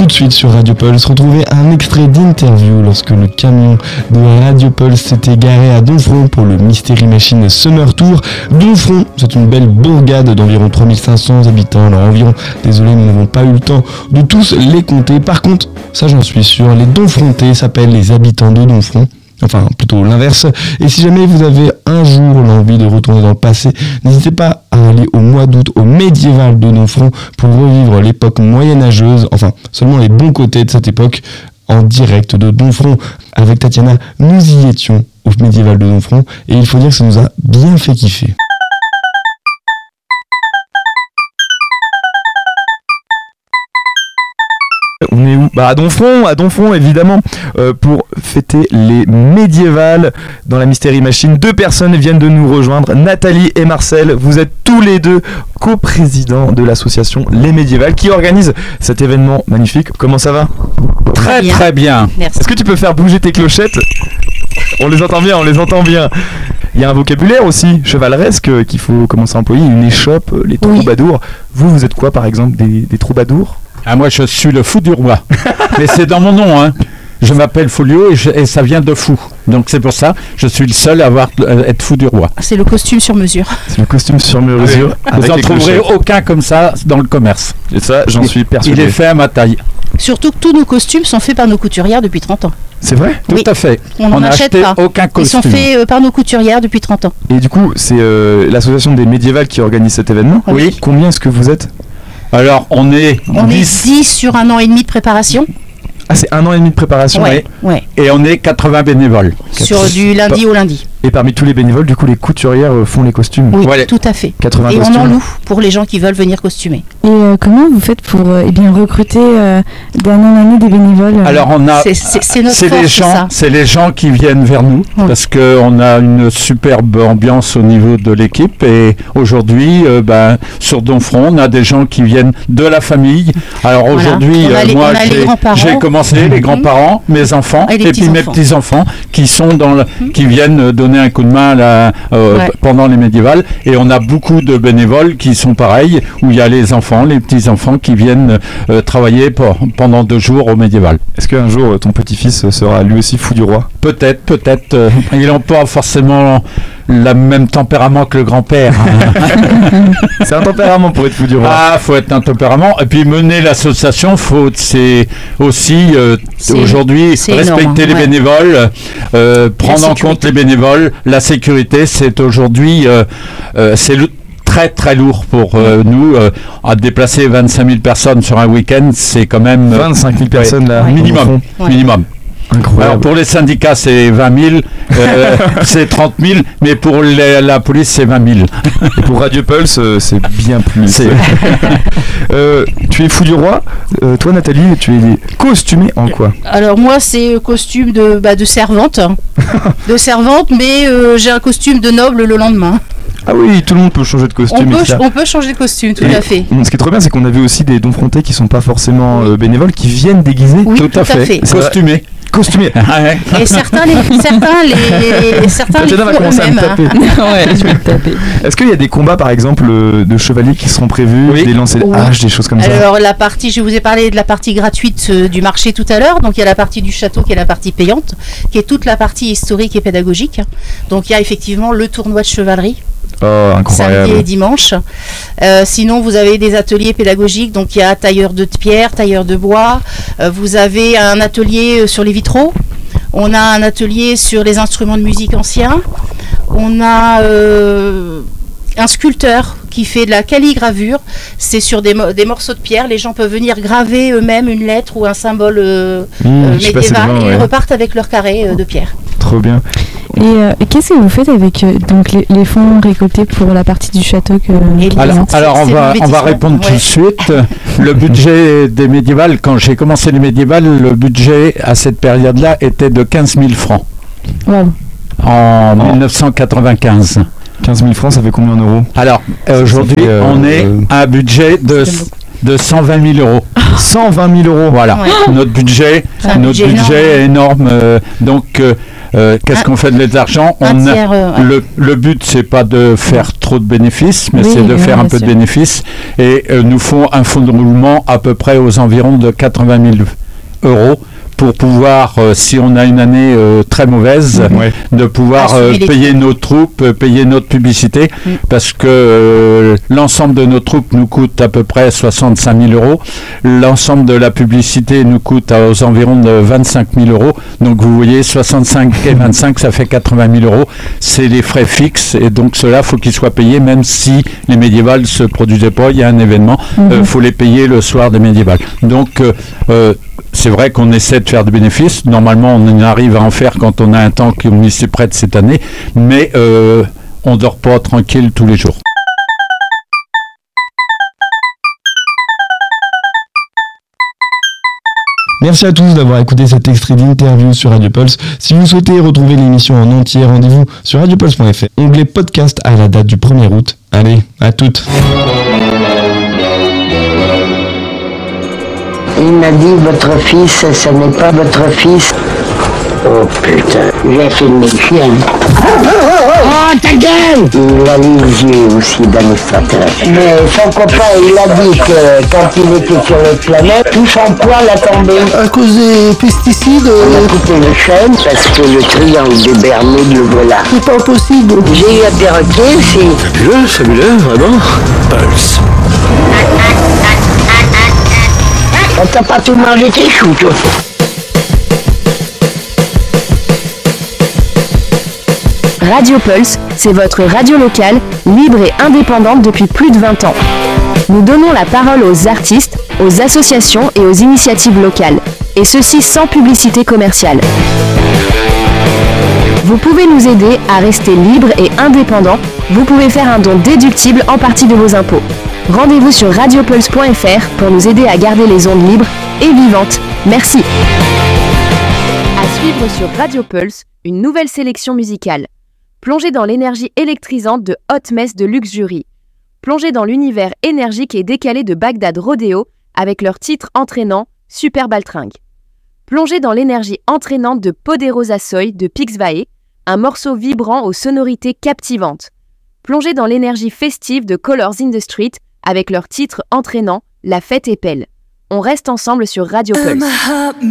tout de suite sur Radio Pulse, retrouvez un extrait d'interview lorsque le camion de Radio Pulse s'était garé à Domfront pour le Mystery Machine Summer Tour. Domfront, c'est une belle bourgade d'environ 3500 habitants. Alors environ, désolé, nous n'avons pas eu le temps de tous les compter. Par contre, ça j'en suis sûr, les Domfrontais s'appellent les habitants de Domfront. Enfin, plutôt l'inverse. Et si jamais vous avez un jour l'envie de retourner dans le passé, n'hésitez pas à aller au mois d'août au médiéval de Domfront pour revivre l'époque moyenâgeuse, enfin, seulement les bons côtés de cette époque, en direct de Domfront. Avec Tatiana, nous y étions au médiéval de Domfront, et il faut dire que ça nous a bien fait kiffer. On est où ? À Domfront évidemment, pour fêter les médiévales dans la Mystery Machine. 2 personnes viennent de nous rejoindre, Nathalie et Marcel. Vous êtes tous les deux coprésidents de l'association Les Médiévales qui organise cet événement magnifique. Comment ça va ? Très bien. Merci. Est-ce que tu peux faire bouger tes clochettes ? On les entend bien. Il y a un vocabulaire aussi chevaleresque qu'il faut commencer à employer, une échoppe, les troubadours. Oui. Vous êtes quoi par exemple, des troubadours ? Ah, moi je suis le fou du roi. Mais c'est dans mon nom, hein. Je m'appelle Folio et ça vient de fou. Donc c'est pour ça, je suis le seul à être fou du roi. C'est le costume sur mesure. C'est le costume sur mesure. Vous n'en trouverez aucun comme ça dans le commerce. Et ça, j'en suis persuadé. Il est fait à ma taille. Surtout que tous nos costumes sont faits par nos couturières depuis 30 ans. C'est vrai ? Tout à fait. On n'en achète pas. Aucun costume. Ils sont faits par nos couturières depuis 30 ans. Et du coup, c'est l'association des médiévales qui organise cet événement. Oui. Combien est-ce que vous êtes ? Alors, on est 10 sur 1 an et demi de préparation. Ah, c'est 1 an et demi de préparation. Ouais. Et on est 80 bénévoles. Sur du lundi au lundi. Et parmi tous les bénévoles, du coup, les couturières font les costumes. Oui, Voilà. tout à fait. 80 et costumes. on en loue pour les gens qui veulent venir costumer. Et comment vous faites pour recruter d'année en année des bénévoles Alors on a, c'est notre force, c'est les gens qui viennent vers nous parce que on a une superbe ambiance au niveau de l'équipe et aujourd'hui, sur Domfront, on a des gens qui viennent de la famille. Alors aujourd'hui, moi j'ai commencé les grands-parents, mes enfants et puis mes petits-enfants qui sont qui viennent donner un coup de main pendant les médiévales et on a beaucoup de bénévoles qui sont pareils où il y a les enfants, les petits-enfants qui viennent travailler pendant 2 jours au médiéval. Est-ce qu'un jour ton petit-fils sera lui aussi fou du roi ? Peut-être. Ils n'ont pas forcément le même tempérament que le grand-père. C'est un tempérament pour être fou du roi. Ah, faut être un tempérament. Et puis mener l'association, c'est aussi aujourd'hui respecter les bénévoles, prendre en compte les bénévoles. La sécurité, c'est aujourd'hui très très lourd pour nous. À déplacer 25 000 personnes sur un week-end, c'est quand même 25 000 personnes là, minimum. Incroyable. Alors pour les syndicats c'est 20 000, c'est 30 000, mais pour la police c'est 20 000. Et pour Radio Pulse c'est bien plus. Tu es fou du roi. Toi Nathalie, tu es costumée en quoi ? Alors moi c'est costume de servante. De servante, mais j'ai un costume de noble le lendemain. Ah oui, tout le monde peut changer de costume. On peut changer de costume, tout à fait. Ce qui est trop bien, c'est qu'on a vu aussi des Domfrontais qui sont pas forcément bénévoles, qui viennent déguisés. Oui, tout à fait. Costumés. Et certains les font eux-mêmes. Je vais te taper. Est-ce qu'il y a des combats, par exemple, de chevaliers qui seront prévus, des lancers de haches, des choses comme ça ? Alors je vous ai parlé de la partie gratuite du marché tout à l'heure. Donc il y a la partie du château qui est la partie payante, qui est toute la partie historique et pédagogique. Donc il y a effectivement le tournoi de chevalerie. Oh, incroyable. Samedi et dimanche. Sinon, vous avez des ateliers pédagogiques. Donc, il y a tailleur de pierre, tailleur de bois. Vous avez un atelier sur les vitraux. On a un atelier sur les instruments de musique anciens. On a un sculpteur qui fait de la calligravure. C'est sur des morceaux de pierre. Les gens peuvent venir graver eux-mêmes une lettre ou un symbole médiéval. Ils repartent avec leur carré de pierre. Trop bien. Et qu'est-ce que vous faites avec donc les fonds récoltés pour la partie du château que Alors on va répondre tout de suite. Le budget des médiévales, quand j'ai commencé les médiévales, le budget à cette période-là était de 15 000 francs. Wow. En 1995. 15 000 francs, ça fait combien en euros ? Alors, aujourd'hui, on est à un budget de 120 000 euros. 120 000 euros. Voilà, notre budget est énorme. Donc, Qu'est-ce qu'on fait de l'argent? Le but, c'est pas de faire trop de bénéfices, mais c'est de faire un peu de bénéfices. Et nous font un fonds de roulement à peu près aux environs de 80 000 € pour pouvoir, si on a une année très mauvaise, de pouvoir payer nos troupes, payer notre publicité, parce que l'ensemble de nos troupes nous coûte à peu près 65 000 €. L'ensemble de la publicité nous coûte aux environs de 25 000 €. Donc vous voyez, 65 et 25, ça fait 80 000 €. C'est les frais fixes, et donc cela, faut qu'ils soient payés, même si les médiévales se produisaient pas. Il y a un événement, faut les payer le soir des médiévales. Donc c'est vrai qu'on essaie de faire des bénéfices. Normalement, on arrive à en faire quand on a un temps qui s'y prête cette année, mais on dort pas tranquille tous les jours. Merci à tous d'avoir écouté cet extrait d'interview sur Radio Pulse. Si vous souhaitez retrouver l'émission en entier, rendez-vous sur radiopulse.fr. Onglet podcast à la date du 1er août. Allez, à toutes. Il m'a dit, votre fils, ce n'est pas votre fils. Oh putain, j'ai filmé le chien. Oh ta gueule! Il a les yeux aussi d'administrateur. Mais son copain, il a dit que quand il était sur notre planète, tout son poil a tombé. À cause des pesticides. On a coupé le chêne parce que le triangle des Bermudes, le voilà. C'est pas possible. J'ai eu à perroquer, c'est... celui-là, vraiment. Pulse. On t'a pas tout mangé tes choux, toi. Radio Pulse, c'est votre radio locale, libre et indépendante depuis plus de 20 ans. Nous donnons la parole aux artistes, aux associations et aux initiatives locales, et ceci sans publicité commerciale. Vous pouvez nous aider à rester libre et indépendant. Vous pouvez faire un don déductible en partie de vos impôts. Rendez-vous sur radiopulse.fr pour nous aider à garder les ondes libres et vivantes. Merci. À suivre sur Radio Pulse, une nouvelle sélection musicale. Plongez dans l'énergie électrisante de Hot Mess de Luxury. Plongez dans l'univers énergique et décalé de Bagdad Rodeo avec leur titre entraînant Super Baltringue. Plongez dans l'énergie entraînante de Poderosa Soy de Pixvae, un morceau vibrant aux sonorités captivantes. Plongez dans l'énergie festive de Colors in the Street avec leur titre entraînant La fête est belle. On reste ensemble sur Radio Pulse.